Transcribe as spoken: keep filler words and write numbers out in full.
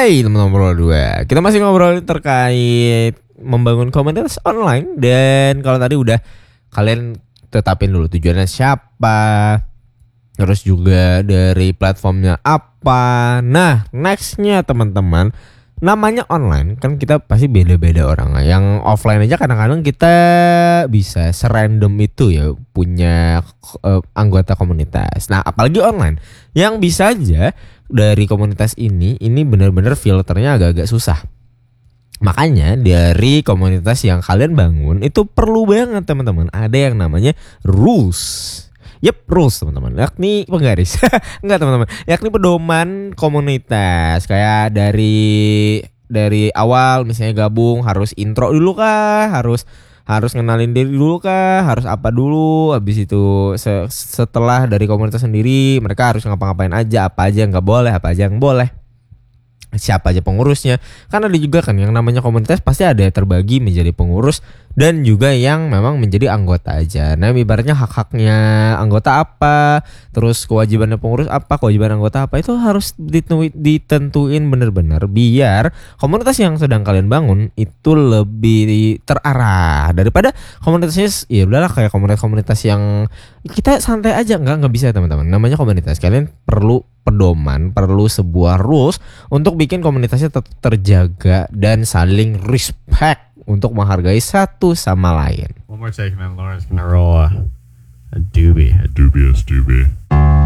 Hai teman-teman ngobrol dua. Kita masih ngobrol terkait membangun komunitas online. Dan kalau tadi udah kalian tetapin dulu tujuannya siapa, terus juga dari platformnya apa. Nah nextnya teman-teman, namanya online kan kita pasti beda-beda orang. Yang offline aja kadang-kadang kita bisa serandom itu ya punya uh, anggota komunitas. Nah apalagi online yang bisa aja dari komunitas ini, ini benar-benar filternya agak-agak susah. Makanya dari komunitas yang kalian bangun itu perlu banget teman-teman ada yang namanya rules. Yep, rules teman-teman. Yakni penggaris. Enggak teman-teman. Yakni pedoman komunitas. Kayak dari dari awal misalnya gabung harus intro dulu kah? Harus harus ngenalin diri dulu kah? Harus apa dulu? Habis itu se- setelah dari komunitas sendiri mereka harus ngapa-ngapain aja, apa aja yang enggak boleh, apa aja yang boleh. Siapa aja pengurusnya. Kan ada juga kan yang namanya komunitas pasti ada yang terbagi menjadi pengurus dan juga yang memang menjadi anggota aja. Nah ibaratnya hak-haknya anggota apa, terus kewajibannya pengurus apa, kewajiban anggota apa, itu harus ditentuin, ditentuin benar-benar biar komunitas yang sedang kalian bangun itu lebih terarah daripada komunitasnya ya udahlah kayak komunitas-komunitas yang kita santai aja. Enggak, enggak bisa teman-teman. Namanya komunitas, kalian perlu pedoman, perlu sebuah rules untuk bikin komunitasnya tetap terjaga dan saling respect untuk menghargai satu sama lain. One more take and then Lauren's gonna roll a, a doobie. A Dubious doobie.